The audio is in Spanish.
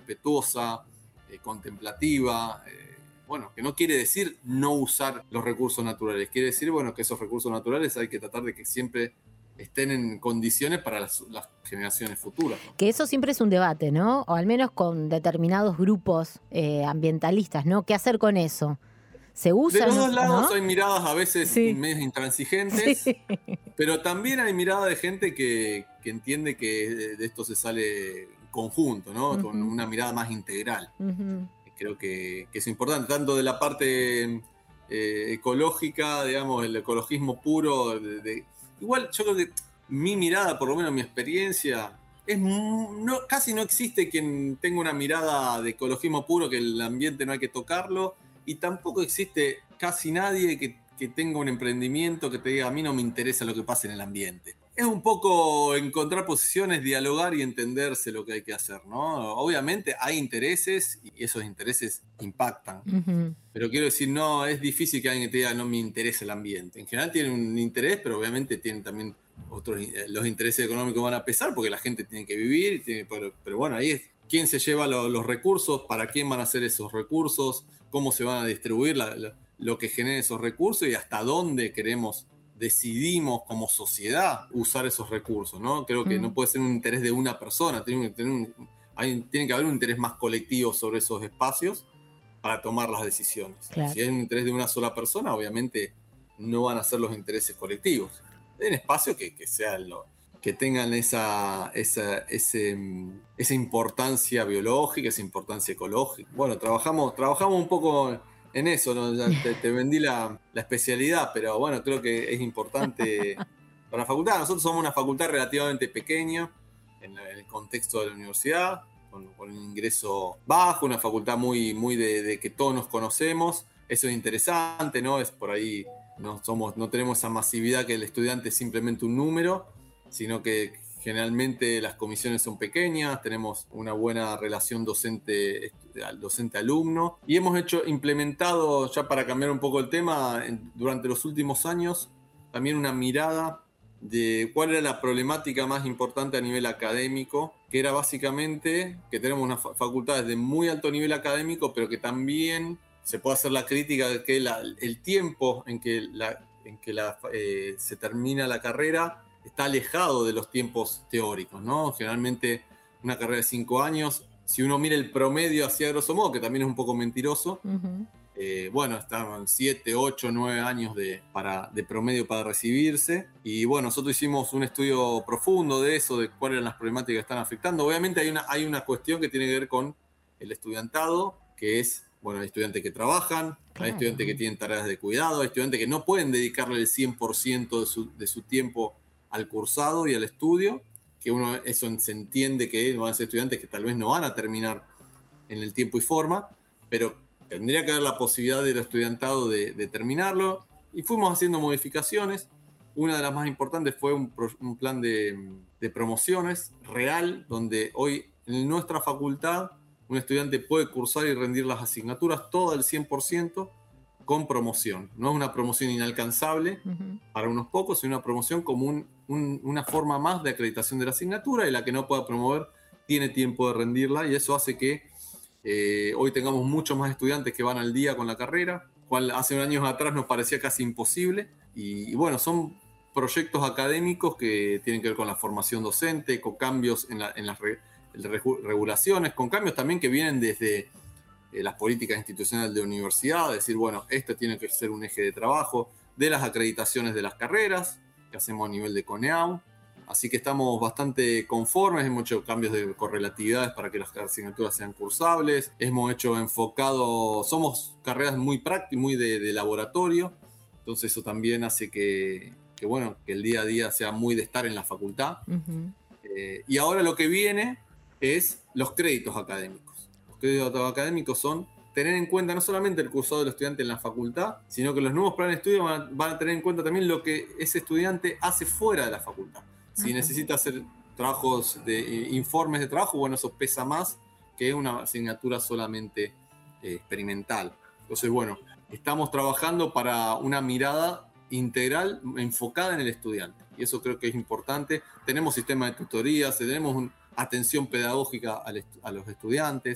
respetuosa, contemplativa. Bueno, que no quiere decir no usar los recursos naturales, quiere decir, bueno, que esos recursos naturales hay que tratar de que siempre estén en condiciones para las generaciones futuras, ¿no? Que eso siempre es un debate, ¿no? O al menos con determinados grupos ambientalistas, ¿no? ¿Qué hacer con eso? ¿Se De usa los dos o lados no? hay miradas a veces Sí, medias intransigentes, sí. pero también hay mirada de gente que entiende que de esto se sale en conjunto, ¿no? Con Ujú, una mirada más integral. ujú. Creo que es importante, tanto de la parte ecológica, digamos, el ecologismo puro. Igual yo creo que mi mirada, por lo menos mi experiencia, casi no existe quien tenga una mirada de ecologismo puro, que el ambiente no hay que tocarlo, y tampoco existe casi nadie que tenga un emprendimiento que te diga, a mí no me interesa lo que pasa en el ambiente. Es un poco encontrar posiciones, dialogar y entenderse lo que hay que hacer, ¿no? Obviamente hay intereses y esos intereses impactan. Ujú. Pero quiero decir, no, es difícil que alguien te diga no me interesa el ambiente. En general tienen un interés, pero obviamente tienen también otros, los intereses económicos van a pesar porque la gente tiene que vivir, pero bueno, ahí es quién se lleva los recursos, para quién van a ser esos recursos, cómo se van a distribuir lo que genere esos recursos y hasta dónde decidimos como sociedad usar esos recursos, ¿no? Creo que no Mm, puede ser un interés de una persona, tiene que haber un interés más colectivo sobre esos espacios para tomar las decisiones. Si claro. hay un interés de una sola persona, obviamente no van a ser los intereses colectivos. En espacio que tengan esa importancia biológica, esa importancia ecológica. Bueno, trabajamos un poco en eso, ¿no? Ya te vendí la especialidad, pero bueno, creo que es importante para la facultad. Nosotros somos una facultad relativamente pequeña en el contexto de la universidad, con un ingreso bajo, una facultad muy de que todos nos conocemos. Eso es interesante, ¿no? Es por ahí, no tenemos esa masividad que el estudiante es simplemente un número, sino que generalmente las comisiones son pequeñas, tenemos una buena relación docente-alumno y hemos implementado, ya para cambiar un poco el tema, durante los últimos años, también una mirada de cuál era la problemática más importante a nivel académico, que era básicamente que tenemos unas facultades de muy alto nivel académico, pero que también se puede hacer la crítica de que el tiempo en que se termina la carrera está alejado de los tiempos teóricos, ¿no? Generalmente una carrera de 5 años, si uno mira el promedio hacia grosso modo, que también es un poco mentiroso, Ujú. bueno, estaban 7, 8, 9 años de promedio para recibirse. Y bueno, nosotros hicimos un estudio profundo de eso, de cuáles eran las problemáticas que están afectando. Obviamente hay una cuestión que tiene que ver con el estudiantado, que es, bueno, hay estudiantes que trabajan, hay Claro. estudiantes que tienen tareas de cuidado, hay estudiantes que no pueden dedicarle el 100% de su tiempo al cursado y al estudio, que eso se entiende que van a ser estudiantes que tal vez no van a terminar en el tiempo y forma, pero tendría que haber la posibilidad del estudiantado de terminarlo. Y fuimos haciendo modificaciones. Una de las más importantes fue un plan de promociones real, donde hoy en nuestra facultad un estudiante puede cursar y rendir las asignaturas todo al 100% con promoción. No es una promoción inalcanzable Ujú. para unos pocos, sino una promoción como una forma más de acreditación de la asignatura, y la que no pueda promover tiene tiempo de rendirla, y eso hace que hoy tengamos muchos más estudiantes que van al día con la carrera, cual hace años atrás nos parecía casi imposible. Y bueno, son proyectos académicos que tienen que ver con la formación docente, con cambios en las regulaciones, con cambios también que vienen desde las políticas institucionales de universidad, decir, bueno, esto tiene que ser un eje de trabajo, de las acreditaciones de las carreras que hacemos a nivel de CONEAU. Así que estamos bastante conformes, hemos hecho cambios de correlatividades para que las asignaturas sean cursables, somos carreras muy prácticas, muy de laboratorio, entonces eso también hace bueno, que el día a día sea muy de estar en la facultad. Ujú. Y ahora lo que viene es los créditos académicos. Los créditos académicos son tener en cuenta no solamente el cursado del estudiante en la facultad, sino que los nuevos planes de estudio van a tener en cuenta también lo que ese estudiante hace fuera de la facultad. Si Ajá. necesita hacer informes de trabajo, bueno, eso pesa más que una asignatura solamente experimental. Entonces, bueno, estamos trabajando para una mirada integral enfocada en el estudiante. Y eso creo que es importante. Tenemos sistema de tutorías, tenemos atención pedagógica a los estudiantes.